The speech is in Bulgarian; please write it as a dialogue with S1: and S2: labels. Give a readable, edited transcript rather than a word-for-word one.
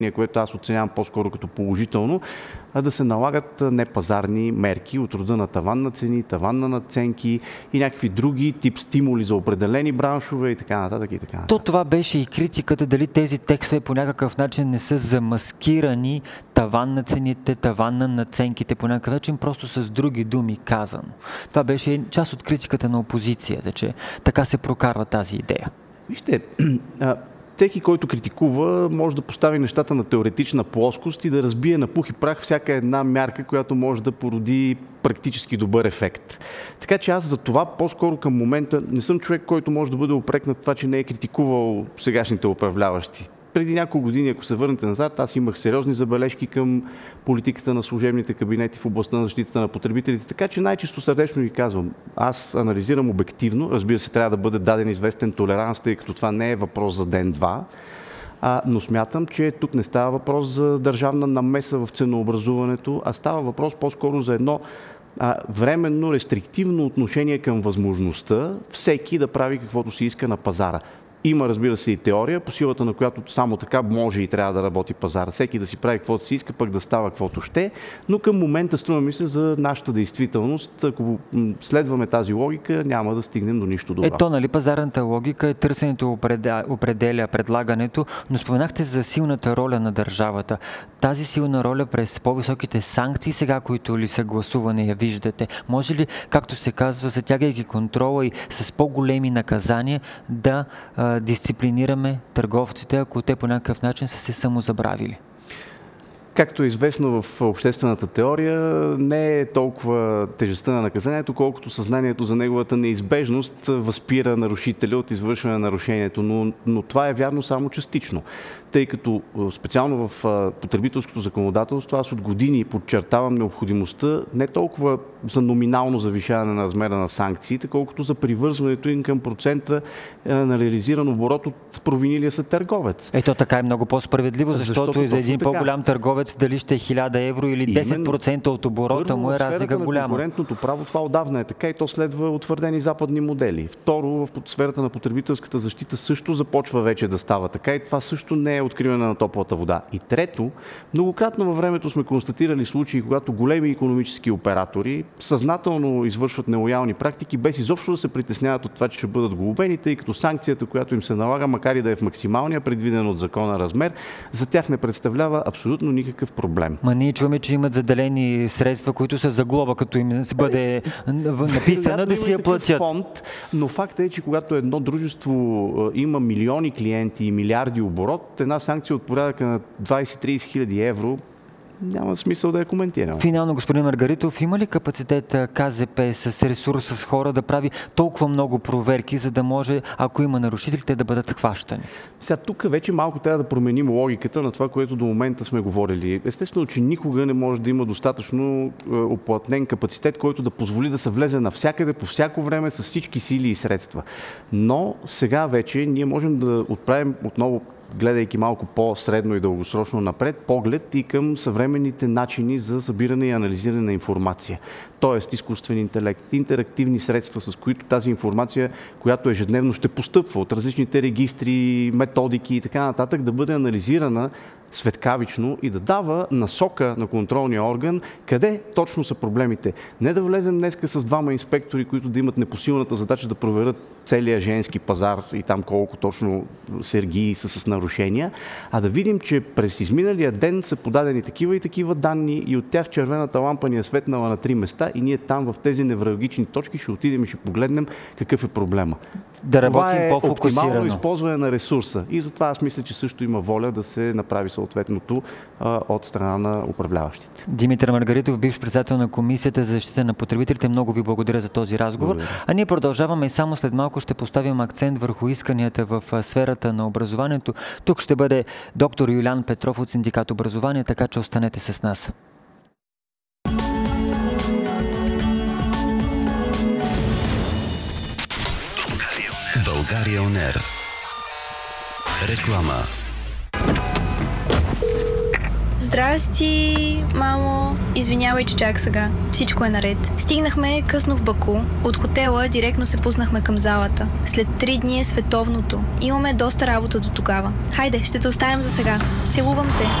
S1: което аз оценявам по-скоро като положително, а да се налагат непазарни мерки от рода на таван на цени, таван на надценки и някакви други тип стимули за определени браншове и така нататък и така нататък.
S2: То това беше и критиката, дали тези текстове по някакъв начин не са замаскирани, таван на цените, таван на надценките по някакъв начин, просто с други думи казано. Това беше част от критиката на опозицията, че така се прокарва тази идея.
S1: Вижте, всеки, който критикува, може да постави нещата на теоретична плоскост и да разбие на пух и прах всяка една мярка, която може да породи практически добър ефект. Така че аз за това по-скоро към момента не съм човек, който може да бъде упрекнат това, че не е критикувал сегашните управляващи. Преди няколко години, ако се върнете назад, аз имах сериозни забележки към политиката на служебните кабинети в областта на защита на потребителите, така че най-чисто сърдечно ви казвам, аз анализирам обективно, разбира се, трябва да бъде даден известен толеранс, тъй като това не е въпрос за ден-два, но смятам, че тук не става въпрос за държавна намеса в ценообразуването, а става въпрос по-скоро за едно временно рестриктивно отношение към възможността всеки да прави каквото си иска на пазара. Има, разбира се, и теория, по силата на която само така може и трябва да работи пазар. Всеки да си прави каквото си иска, пък да става каквото ще, но към момента струва ми се за нашата действителност. Ако следваме тази логика, няма да стигнем до нищо добро.
S2: Ето, нали, пазарната логика е търсенето определя предлагането, но споменахте за силната роля на държавата. Тази силна роля през по-високите санкции сега, които ли са гласувани, я виждате, може ли, както се казва, затягайки контрола и с по-големи наказания, да дисциплинираме търговците, ако те по някакъв начин са се самозабравили?
S1: Както е известно в обществената теория, не е толкова тежестта на наказанието, колкото съзнанието за неговата неизбежност възпира нарушителя от извършване на нарушението. Но това е вярно само частично. Тъй като специално в потребителското законодателство аз от години подчертавам необходимостта не толкова за номинално завишаване на размера на санкциите, колкото за привързването им към процента на реализиран оборот от провинилия се търговец.
S2: Ето така е много по-справедливо, защото за един по-голям търговец дали ще е 1000 евро или 10% от оборота му е разлика голяма.
S1: В конкурентното право това отдавна е така и то следва утвърдени западни модели. Второ, в сферата на потребителската защита също започва вече да става така и това също не е откриване на топлата вода. И трето, многократно във времето сме констатирали случаи, когато големи икономически оператори съзнателно извършват нелоялни практики, без изобщо да се притесняват от това, че ще бъдат глобени, тъй като санкцията, която им се налага, макар и да е в максималния предвиден от закона размер, за тях не представлява абсолютно никакъв проблем.
S2: Ние чуваме, че имат заделени средства, които са за глоба, като им се бъде написано да си я платят.
S1: Фонд, но факт е, че когато едно дружество има милиони клиенти и милиарди оборот, една санкция от порядъка на 20-30 хиляди евро няма смисъл да я коментирам.
S2: Финално, господин Маргаритов, има ли капацитет КЗП с ресурс, с хора да прави толкова много проверки, за да може, ако има нарушителите, да бъдат хващани?
S1: Сега тук вече малко трябва да променим логиката на това, което до момента сме говорили. Естествено, че никога не може да има достатъчно уплътнен капацитет, който да позволи да се влезе навсякъде, по всяко време, с всички сили и средства. Но сега вече ние можем да отправим отново, гледайки малко по-средно и дългосрочно напред, поглед и към съвременните начини за събиране и анализиране на информация. Тоест изкуствен интелект, интерактивни средства, с които тази информация, която ежедневно ще постъпва от различните регистри, методики и така нататък, да бъде анализирана светкавично и да дава насока на контролния орган къде точно са проблемите. Не да влезем днеска с двама инспектори, които да имат непосилната задача да проверят целия женски пазар и там колко точно сергии са с нарушения, а да видим, че през изминалия ден са подадени такива и такива данни и от тях червената лампа ни е светнала на 3 места и ние там в тези невралгични точки ще отидем и ще погледнем какъв е проблема.
S2: Да работим по-фокусирано.
S1: Това е оптимално използване на ресурса и затова аз мисля, че също има воля да се направи съответното от страна на управляващите.
S2: Димитър Маргаритов, бивш председател на Комисията за защита на потребителите, много ви благодаря за този разговор.
S1: Благодаря.
S2: А ние продължаваме и само след малко ще поставим акцент върху исканията в сферата на образованието. Тук ще бъде доктор Юлиан Петров от Синдикат образование, така че останете с нас.
S3: България ОНЕР. Реклама. Здрасти, мамо. Извинявай, че чак сега. Всичко е наред. Стигнахме късно в Баку. От хотела директно се пуснахме към залата. След 3 дни е световното. Имаме доста работа до тогава. Хайде, ще те оставям за сега. Целувам те.